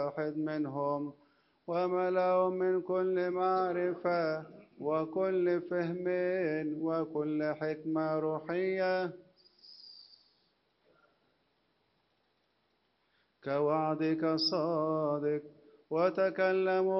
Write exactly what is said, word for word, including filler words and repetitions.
واحد منهم وملأهم من كل معرفة وكل فهم وكل حكمة روحية كوعدك الصادق وتكلموا